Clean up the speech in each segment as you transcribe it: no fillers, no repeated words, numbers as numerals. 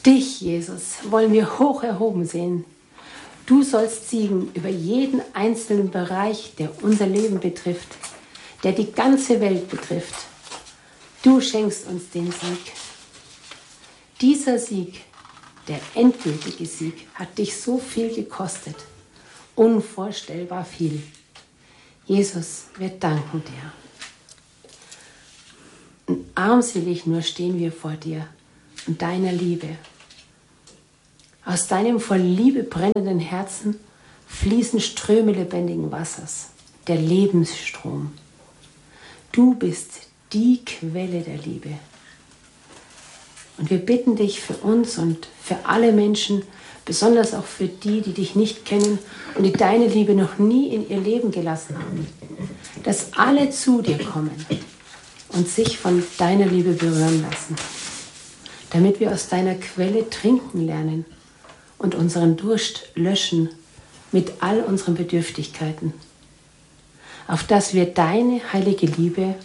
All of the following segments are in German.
Dich, Jesus, wollen wir hoch erhoben sehen. Du sollst siegen über jeden einzelnen Bereich, der unser Leben betrifft, der die ganze Welt betrifft. Du schenkst uns den Sieg. Dieser Sieg, der endgültige Sieg, hat dich so viel gekostet. Unvorstellbar viel. Jesus, wir danken dir. Und armselig nur stehen wir vor dir und deiner Liebe. Aus deinem voll Liebe brennenden Herzen fließen Ströme lebendigen Wassers, der Lebensstrom. Du bist die Quelle der Liebe. Und wir bitten dich für uns und für alle Menschen, besonders auch für die, die dich nicht kennen und die deine Liebe noch nie in ihr Leben gelassen haben, dass alle zu dir kommen und sich von deiner Liebe berühren lassen, damit wir aus deiner Quelle trinken lernen und unseren Durst löschen mit all unseren Bedürftigkeiten, auf dass deine heilige Liebe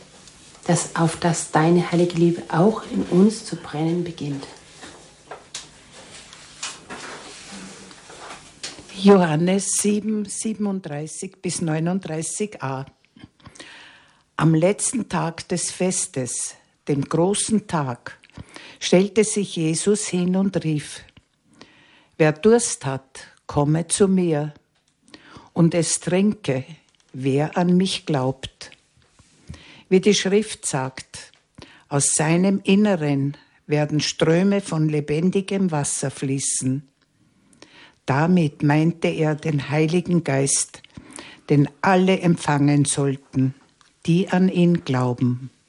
auch in uns zu brennen beginnt. Johannes 7, 37 bis 39a. Am letzten Tag des Festes, dem großen Tag, stellte sich Jesus hin und rief: Wer Durst hat, komme zu mir, und es trinke, wer an mich glaubt. Wie die Schrift sagt, aus seinem Inneren werden Ströme von lebendigem Wasser fließen. Damit meinte er den Heiligen Geist, den alle empfangen sollten, die an ihn glauben.